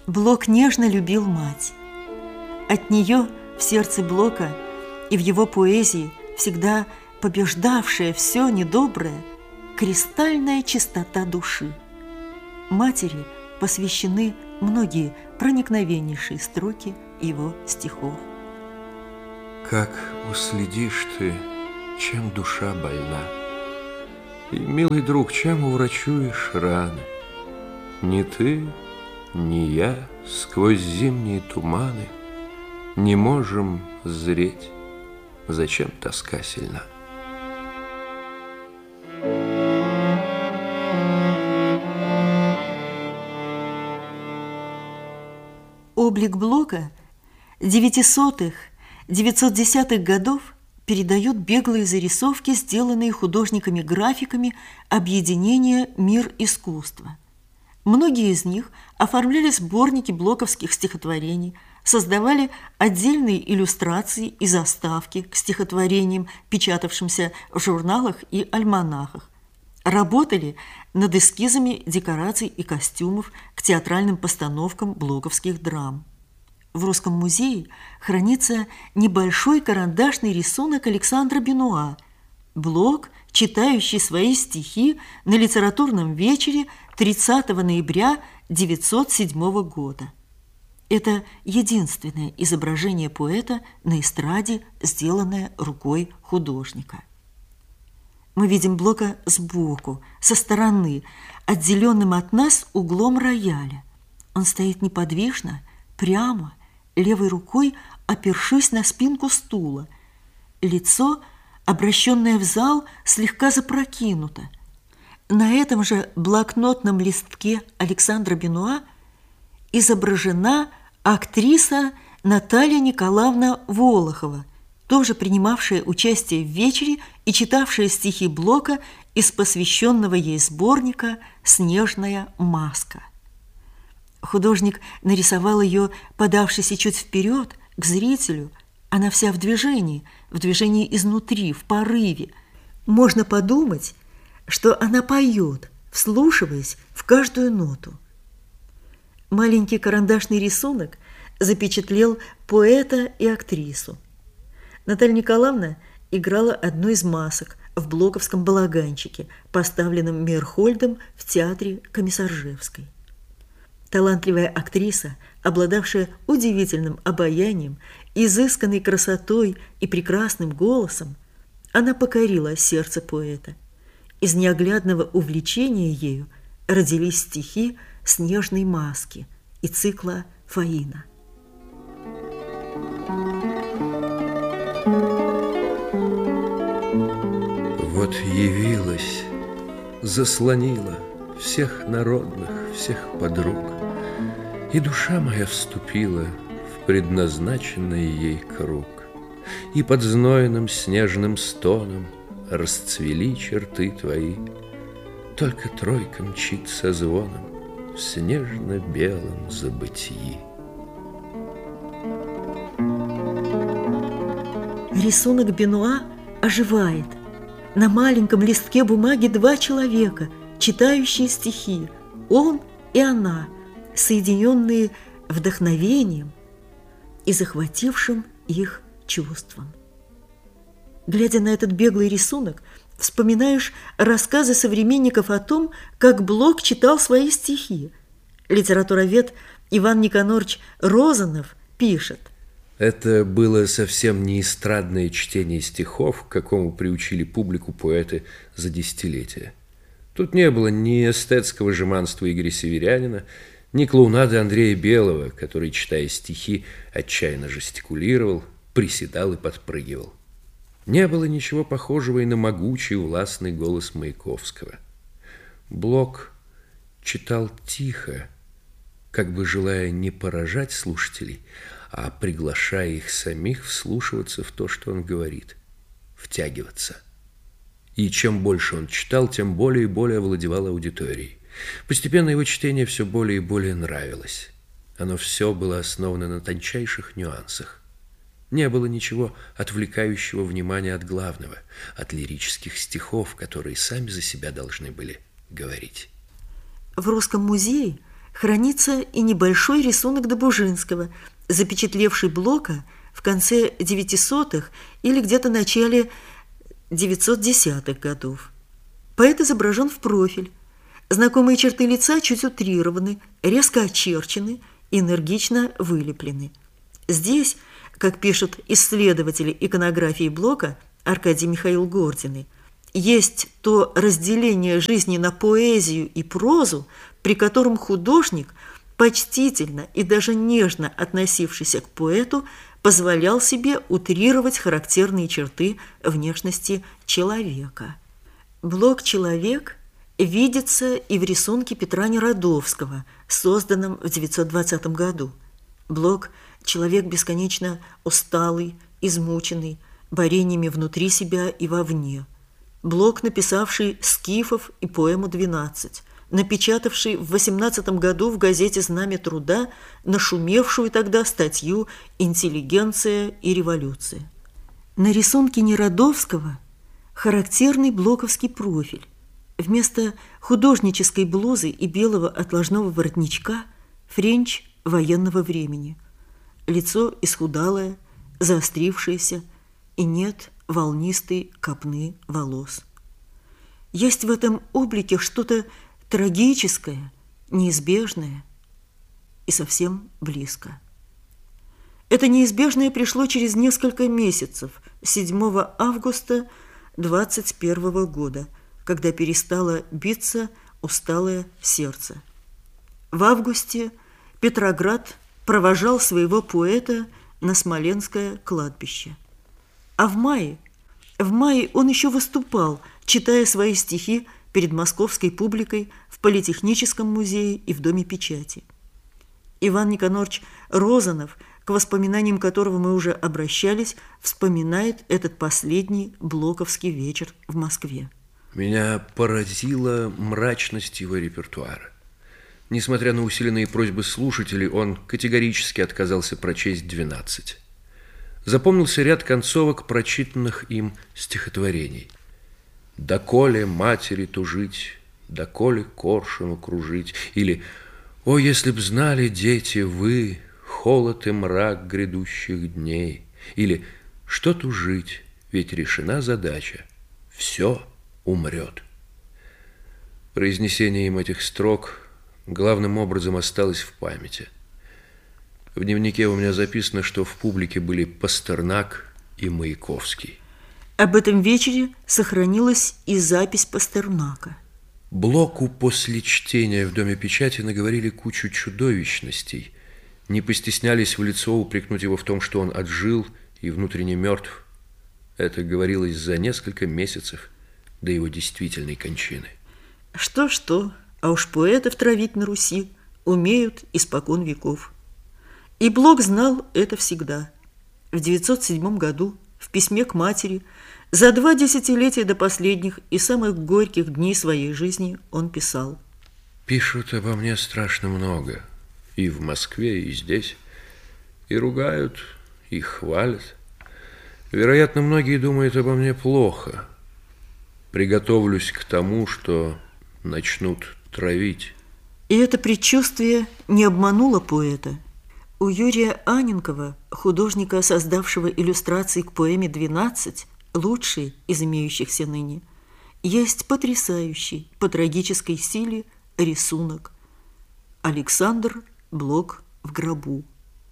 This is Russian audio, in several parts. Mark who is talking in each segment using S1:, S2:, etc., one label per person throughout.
S1: Блок нежно любил мать. От нее в сердце Блока и в его поэзии всегда побеждавшая все недоброе кристальная чистота души. Матери посвящены многие проникновеннейшие строки его стихов.
S2: Как уследишь ты, чем душа больна, и, милый друг, чем уврачуешь раны? Ни ты, ни я сквозь зимние туманы не можем зреть, зачем тоска сильна.
S1: Облик Блока 900-910-х годов передает беглые зарисовки, сделанные художниками-графиками объединения «Мир искусства». Многие из них оформляли сборники блоковских стихотворений, создавали отдельные иллюстрации и заставки к стихотворениям, печатавшимся в журналах и альманахах. Работали над эскизами декораций и костюмов к театральным постановкам блоковских драм. В Русском музее хранится небольшой карандашный рисунок Александра Бенуа. Блок, читающий свои стихи на литературном вечере 30 ноября 1907 года. Это единственное изображение поэта на эстраде, сделанное рукой художника. Мы видим Блока сбоку, со стороны, отделенным от нас углом рояля. Он стоит неподвижно, прямо, левой рукой опершись на спинку стула. Лицо, обращенное в зал, слегка запрокинуто. На этом же блокнотном листке Александра Бенуа изображена актриса Наталья Николаевна Волохова, тоже принимавшая участие в вечере и читавшая стихи Блока из посвященного ей сборника «Снежная маска». Художник нарисовал ее, подавшись чуть вперед, к зрителю. Она вся в движении изнутри, в порыве. Можно подумать, что она поет, вслушиваясь в каждую ноту. Маленький карандашный рисунок запечатлел поэта и актрису. Наталья Николаевна играла одну из масок в блоковском балаганчике, поставленном Мейерхольдом в театре Комиссаржевской. Талантливая актриса, обладавшая удивительным обаянием, изысканной красотой и прекрасным голосом, она покорила сердце поэта. Из неоглядного увлечения ею родились стихи «Снежной маски» и цикла «Фаина».
S2: Вот явилась, заслонила всех народных, всех подруг, и душа моя вступила в предназначенный ей круг, и под знойным снежным стоном расцвели черты твои. Только тройка мчит со звоном в снежно-белом забытии.
S1: Рисунок Бенуа оживает. На маленьком листке бумаги два человека, читающие стихи, он и она, соединенные вдохновением и захватившим их чувством. Глядя на этот беглый рисунок, вспоминаешь рассказы современников о том, как Блок читал свои стихи. Литературовед Иван Никонорович Розанов пишет:
S2: это было совсем не эстрадное чтение стихов, к какому приучили публику поэты за десятилетия. Тут не было ни эстетского жеманства Игоря Северянина, ни клоунады Андрея Белого, который, читая стихи, отчаянно жестикулировал, приседал и подпрыгивал. Не было ничего похожего и на могучий властный голос Маяковского. Блок читал тихо, как бы желая не поражать слушателей, а приглашая их самих вслушиваться в то, что он говорит, втягиваться. И чем больше он читал, тем более и более овладевал аудиторией. Постепенно его чтение все более и более нравилось. Оно все было основано на тончайших нюансах. Не было ничего отвлекающего внимания от главного, от лирических стихов, которые сами за себя должны были говорить.
S1: В Русском музее хранится и небольшой рисунок Добужинского, запечатлевший Блока в конце 900-х или где-то в начале 910-х годов. Поэт изображен в профиль. Знакомые черты лица чуть утрированы, резко очерчены, энергично вылеплены. Здесь, как пишут исследователи иконографии Блока Аркадий Михаил Гординый, есть то разделение жизни на поэзию и прозу, при котором художник, почтительно и даже нежно относившийся к поэту, позволял себе утрировать характерные черты внешности человека. Блок-человек видится и в рисунке Петра Нерадовского, созданном в 920 году. Блок – человек бесконечно усталый, измученный, борениями внутри себя и вовне. Блок, написавший «Скифов» и поэму «12», напечатавший в 18 году в газете «Знамя труда» нашумевшую тогда статью «Интеллигенция и революция». На рисунке Нерадовского характерный блоковский профиль. Вместо художнической блузы и белого отложного воротничка френч военного времени. Лицо исхудалое, заострившееся, и нет волнистой копны волос. Есть в этом облике что-то трагическое, неизбежное и совсем близко. Это неизбежное пришло через несколько месяцев, 7 августа 21 года, когда перестало биться усталое сердце. В августе Петроград провожал своего поэта на Смоленское кладбище. А в мае он еще выступал, читая свои стихи перед московской публикой в Политехническом музее и в Доме печати. Иван Никонорович Розанов, к воспоминаниям которого мы уже обращались, вспоминает этот последний блоковский вечер в Москве.
S2: Меня поразила мрачность его репертуара. Несмотря на усиленные просьбы слушателей, он категорически отказался прочесть 12. Запомнился ряд концовок прочитанных им стихотворений. «Доколе матери тужить, доколе коршуну кружить» или «О, если б знали, дети, вы, холод и мрак грядущих дней» или «Что тужить, ведь решена задача, все умрет». Произнесение им этих строк главным образом осталось в памяти. В дневнике у меня записано, что в публике были Пастернак и Маяковский.
S1: Об этом вечере сохранилась и запись Пастернака.
S2: Блоку после чтения в Доме печати наговорили кучу чудовищностей, не постеснялись в лицо упрекнуть его в том, что он отжил и внутренне мертв. Это говорилось за несколько месяцев до его действительной кончины.
S1: Что-что, а уж поэтов травить на Руси умеют испокон веков. И Блок знал это всегда. В 907 году в письме к матери за 2 десятилетия до последних и самых горьких дней своей жизни он писал:
S2: «Пишут обо мне страшно много, и в Москве, и здесь, и ругают, и хвалят. Вероятно, многие думают обо мне плохо. Приготовлюсь к тому, что начнут травить».
S1: И это предчувствие не обмануло поэта. У Юрия Анненкова, художника, создавшего иллюстрации к поэме «12», лучшей из имеющихся ныне, есть потрясающий по трагической силе рисунок «Александр Блок в гробу».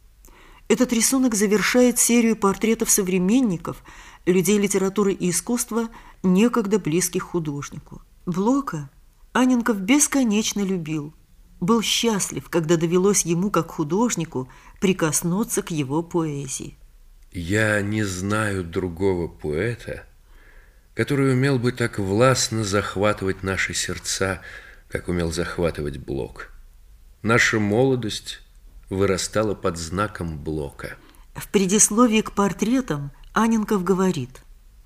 S1: Этот рисунок завершает серию портретов современников, людей литературы и искусства, некогда близких художнику. Блока Анненков бесконечно любил, был счастлив, когда довелось ему, как художнику, прикоснуться к его поэзии.
S2: Я не знаю другого поэта, который умел бы так властно захватывать наши сердца, как умел захватывать Блок. Наша молодость вырастала под знаком Блока.
S1: В предисловии к портретам Анненков говорит: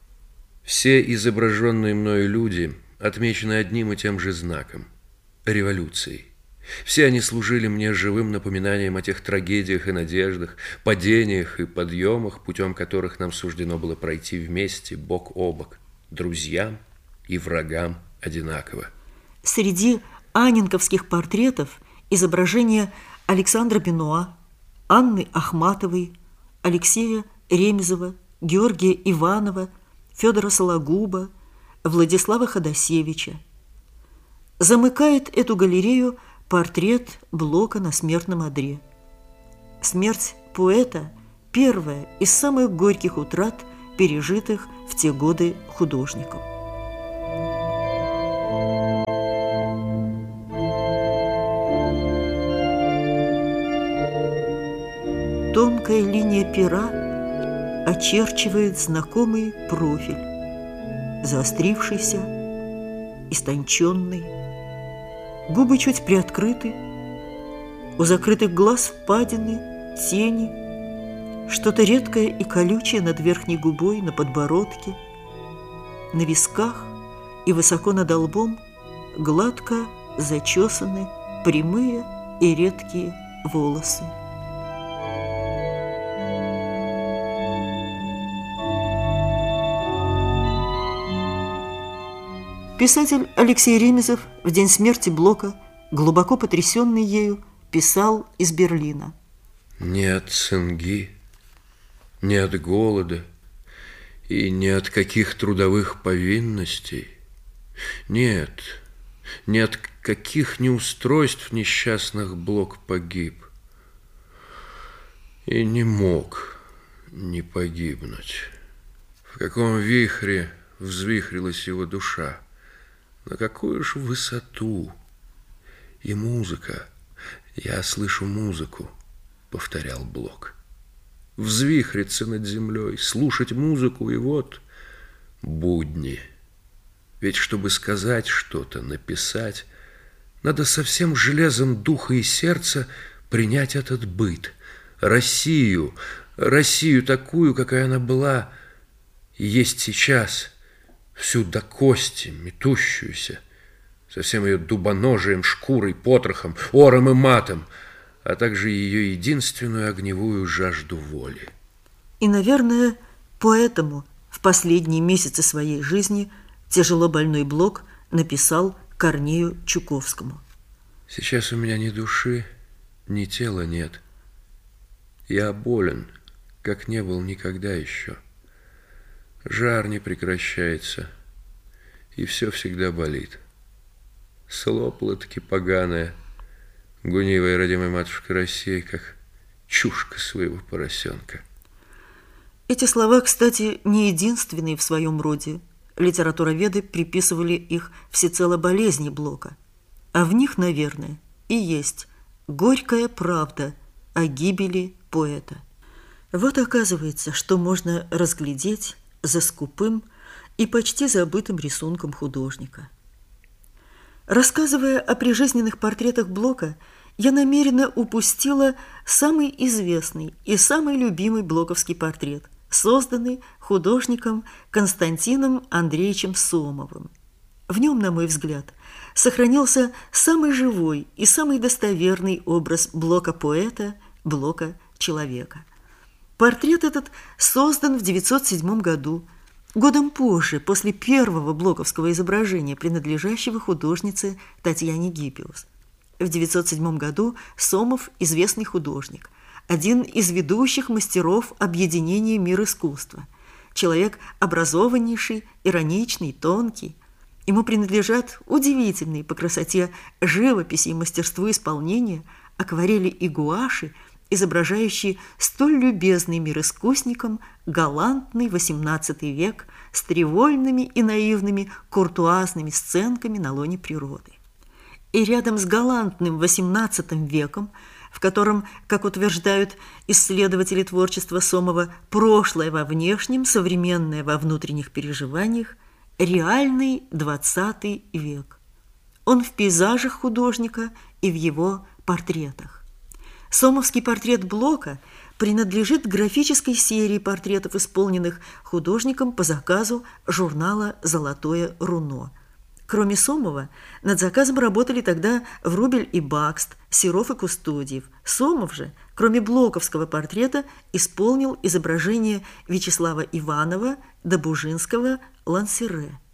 S2: «Все изображенные мною люди отмечены одним и тем же знаком – революцией. Все они служили мне живым напоминанием о тех трагедиях и надеждах, падениях и подъемах, путем которых нам суждено было пройти вместе, бок о бок, друзьям и врагам одинаково».
S1: Среди анненковских портретов изображения Александра Бенуа, Анны Ахматовой, Алексея Ремезова, Георгия Иванова, Федора Сологуба, Владислава Ходосевича. Замыкает эту галерею портрет Блока на смертном одре. Смерть поэта – первая из самых горьких утрат, пережитых в те годы художником. Тонкая линия пера очерчивает знакомый профиль, заострившийся, истонченный, губы чуть приоткрыты, у закрытых глаз впадины, тени, что-то редкое и колючее над верхней губой, на подбородке, на висках и высоко над лбом гладко зачесаны прямые и редкие волосы. Писатель Алексей Ремезов в день смерти Блока, глубоко потрясенный ею, писал из Берлина.
S2: «Не от цинги, не от голода и не от каких трудовых повинностей, нет, ни от каких неустройств несчастных Блок погиб и не мог не погибнуть. В каком вихре взвихрилась его душа, на какую ж высоту! И музыка, я слышу музыку, повторял Блок. Взвихриться над землей, слушать музыку, и вот будни. Ведь чтобы сказать что-то, написать, надо со всем железом духа и сердца принять этот быт, Россию такую, какая она была и есть сейчас, всю до кости, метущуюся, со всем ее дубоножием, шкурой, потрохом, ором и матом, а также ее единственную огневую жажду воли.
S1: И, наверное, поэтому в последние месяцы своей жизни тяжело больной Блок написал Корнею Чуковскому.
S2: Сейчас у меня ни души, ни тела нет. Я болен, как не был никогда еще. Жар не прекращается, и все всегда болит. Слопла-таки поганая, гунивая родимая матушка Россия, как чушка своего поросенка.
S1: Эти слова, кстати, не единственные в своем роде. Литературоведы приписывали их всецело болезни Блока. А в них, наверное, и есть горькая правда о гибели поэта. Вот оказывается, что можно разглядеть за скупым и почти забытым рисунком художника. Рассказывая о прижизненных портретах Блока, я намеренно упустила самый известный и самый любимый блоковский портрет, созданный художником Константином Андреевичем Сомовым. В нем, на мой взгляд, сохранился самый живой и самый достоверный образ Блока-поэта, Блока-человека. Портрет этот создан в 1907 году, годом позже, после первого блоковского изображения, принадлежащего художнице Татьяне Гиппиус. В 1907 году Сомов – известный художник, один из ведущих мастеров объединения мир искусства, человек образованнейший, ироничный, тонкий. Ему принадлежат удивительные по красоте живописи и мастерству исполнения акварели и гуаши, изображающие столь любезный мир искусникам галантный XVIII век с тривольными и наивными куртуазными сценками на лоне природы. И рядом с галантным XVIII веком, в котором, как утверждают исследователи творчества Сомова, прошлое во внешнем, современное во внутренних переживаниях, реальный XX век. Он в пейзажах художника и в его портретах. Сомовский портрет Блока принадлежит графической серии портретов, исполненных художником по заказу журнала «Золотое руно». Кроме Сомова, над заказом работали тогда Врубель и Бакст, Серов и Кустодиев. Сомов же, кроме блоковского портрета, исполнил изображение Вячеслава Иванова, Добужинского, Лансере.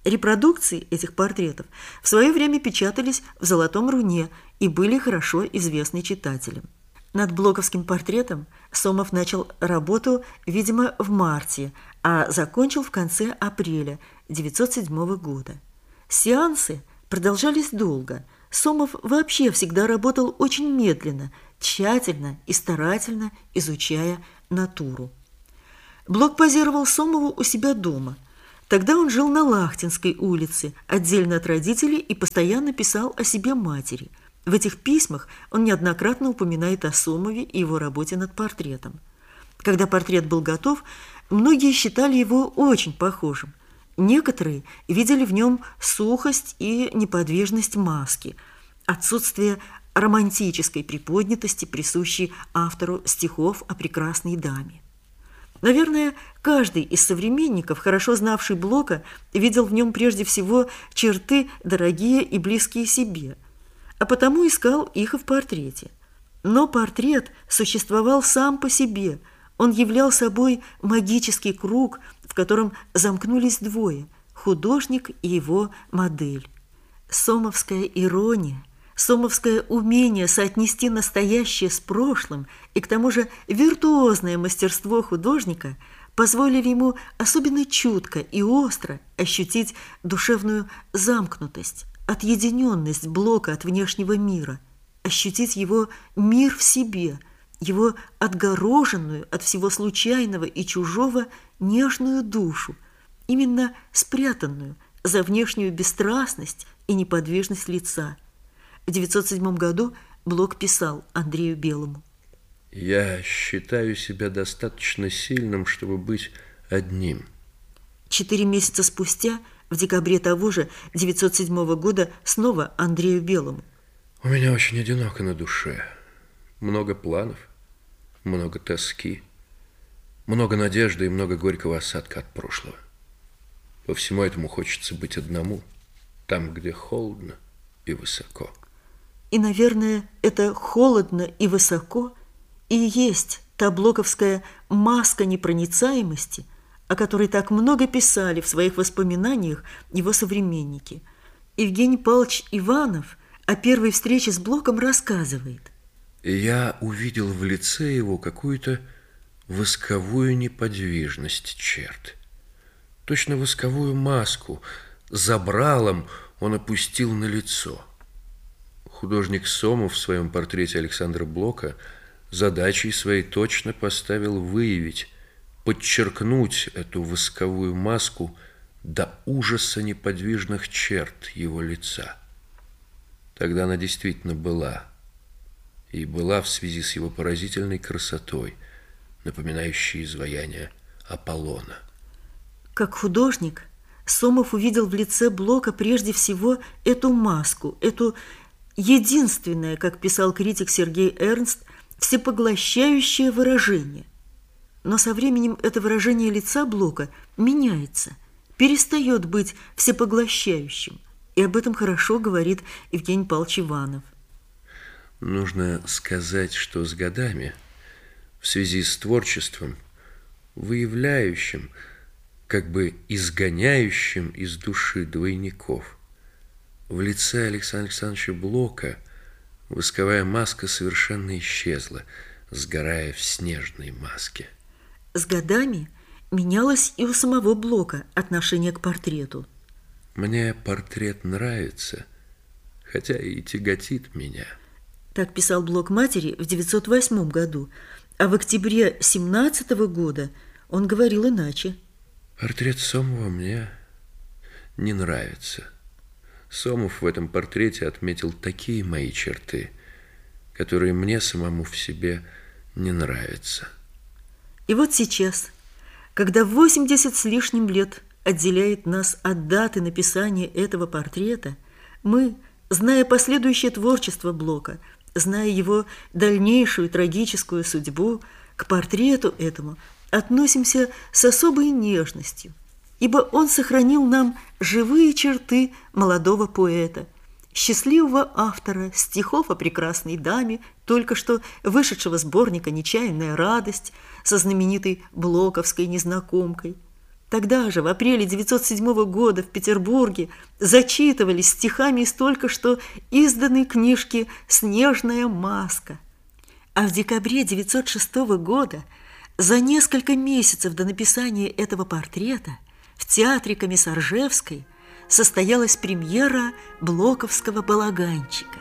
S1: Репродукции этих портретов в свое время печатались в «Золотом руне» и были хорошо известны читателям. Над блоковским портретом Сомов начал работу, видимо, в марте, а закончил в конце апреля 1907 года. Сеансы продолжались долго. Сомов вообще всегда работал очень медленно, тщательно и старательно изучая натуру. Блок позировал Сомову у себя дома. Тогда он жил на Лахтинской улице, отдельно от родителей, и постоянно писал о себе матери. В этих письмах он неоднократно упоминает о Сомове и его работе над портретом. Когда портрет был готов, многие считали его очень похожим. Некоторые видели в нем сухость и неподвижность маски, отсутствие романтической приподнятости, присущей автору стихов о прекрасной даме. Наверное, каждый из современников, хорошо знавший Блока, видел в нем прежде всего черты, дорогие и близкие себе, а потому искал их и в портрете. Но портрет существовал сам по себе, он являл собой магический круг, в котором замкнулись двое – художник и его модель. Сомовская ирония, сомовское умение соотнести настоящее с прошлым и к тому же виртуозное мастерство художника позволили ему особенно чутко и остро ощутить душевную замкнутость, отъединенность Блока от внешнего мира, ощутить его мир в себе, его отгороженную от всего случайного и чужого нежную душу, именно спрятанную за внешнюю бесстрастность и неподвижность лица. В 1907 году Блок писал Андрею Белому:
S2: «Я считаю себя достаточно сильным, чтобы быть одним».
S1: 4 месяца спустя, в декабре того же 1907 года, снова Андрею Белому:
S2: «У меня очень одиноко на душе. Много планов, много тоски, много надежды и много горького осадка от прошлого. По всему этому хочется быть одному, там, где холодно и высоко».
S1: И, наверное, это холодно и высоко и есть та блоковская маска непроницаемости, о которой так много писали в своих воспоминаниях его современники. Евгений Павлович Иванов о первой встрече с Блоком рассказывает:
S2: «Я увидел в лице его какую-то восковую неподвижность черт. Точно восковую маску забралом он опустил на лицо. Художник Сомов в своем портрете Александра Блока задачей своей точно поставил выявить, подчеркнуть эту восковую маску до ужаса неподвижных черт его лица. Тогда она действительно была, и была в связи с его поразительной красотой, напоминающей изваяние Аполлона».
S1: Как художник, Сомов увидел в лице Блока прежде всего эту маску, эту единственное, как писал критик Сергей Эрнст, всепоглощающее выражение. Но со временем это выражение лица Блока меняется, перестает быть всепоглощающим. И об этом хорошо говорит Евгений Павлович Иванов.
S2: Нужно сказать, что с годами, в связи с творчеством, выявляющим, как бы изгоняющим из души двойников, в лице Александра Александровича Блока восковая маска совершенно исчезла, сгорая в снежной маске.
S1: С годами менялось и у самого Блока отношение к портрету.
S2: «Мне портрет нравится, хотя и тяготит меня».
S1: Так писал Блок матери в 1908 году, а в октябре 1917 года он говорил иначе.
S2: «Портрет Сомова мне не нравится. Сомов в этом портрете отметил такие мои черты, которые мне самому в себе не нравятся».
S1: И вот сейчас, когда 80 с лишним лет отделяет нас от даты написания этого портрета, мы, зная последующее творчество Блока, зная его дальнейшую трагическую судьбу, к портрету этому относимся с особой нежностью, ибо он сохранил нам живые черты молодого поэта, счастливого автора стихов о прекрасной даме, только что вышедшего сборника «Нечаянная радость» со знаменитой блоковской незнакомкой. Тогда же, в апреле 1907 года в Петербурге, зачитывались стихами из только что изданной книжки «Снежная маска». А в декабре 1906 года, за несколько месяцев до написания этого портрета, в театре Комиссаржевской состоялась премьера блоковского балаганчика.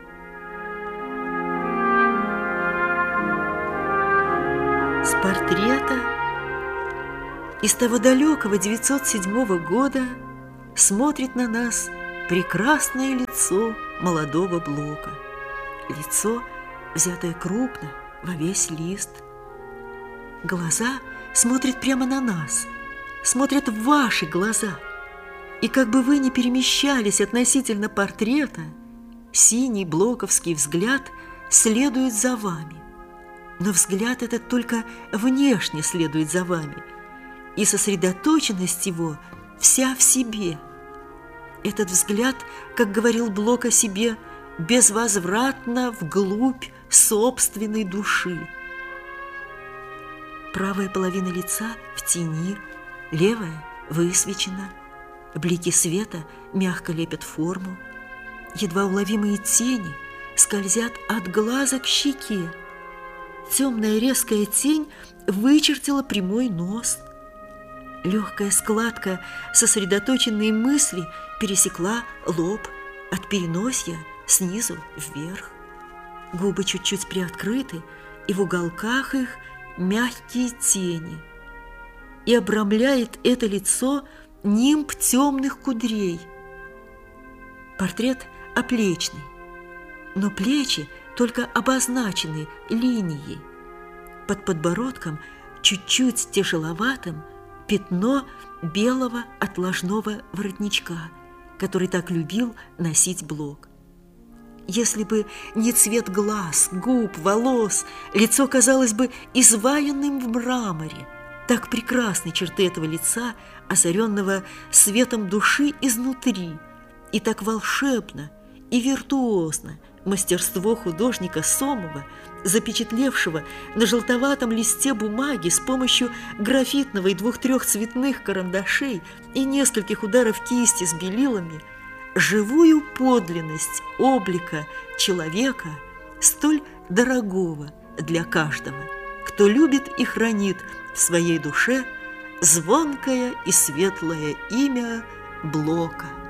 S1: С портрета из того далекого 1907 года смотрит на нас прекрасное лицо молодого Блока. Лицо, взятое крупно, во весь лист. Глаза смотрят прямо на нас, смотрят в ваши глаза. И как бы вы ни перемещались относительно портрета, синий блоковский взгляд следует за вами. Но взгляд этот только внешне следует за вами, и сосредоточенность его вся в себе. Этот взгляд, как говорил Блок о себе, безвозвратно вглубь собственной души. Правая половина лица в тени, левая высвечена. Блики света мягко лепят форму. Едва уловимые тени скользят от глаза к щеке. Темная резкая тень вычертила прямой нос. Легкая складка сосредоточенной мысли пересекла лоб от переносья снизу вверх. Губы чуть-чуть приоткрыты, и в уголках их мягкие тени. И обрамляет это лицо нимб темных кудрей. Портрет оплечный, но плечи только обозначены линией. Под подбородком чуть-чуть тяжеловатым пятно белого отложного воротничка, который так любил носить Блок. Если бы не цвет глаз, губ, волос, лицо казалось бы изваянным в мраморе. Так прекрасны черты этого лица, озаренного светом души изнутри, и так волшебно и виртуозно мастерство художника Сомова, запечатлевшего на желтоватом листе бумаги с помощью графитного и 2-3 цветных карандашей и нескольких ударов кисти с белилами живую подлинность облика человека, столь дорогого для каждого, кто любит и хранит в своей душе звонкое и светлое имя Блока.